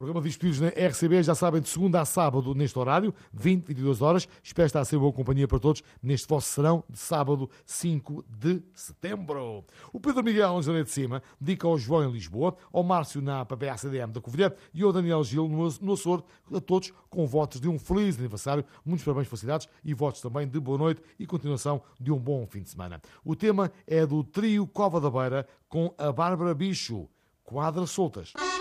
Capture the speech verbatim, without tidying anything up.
Programa de Despedidos na R C B, já sabem, de segunda a sábado, neste horário, vinte, vinte e duas horas. Espero estar a ser boa companhia para todos neste vosso serão de sábado, cinco de setembro. O Pedro Miguel, em Janeiro de Cima, dedica ao João em Lisboa, ao Márcio na P P A C D M da Covilhã e ao Daniel Gil no, no Açor, a todos com votos de um feliz aniversário, muitos parabéns, felicidades e votos também de boa noite e continuação de um bom fim de semana. O tema é do trio Cova da Beira com a Bárbara Bicho, Quadras Soltas.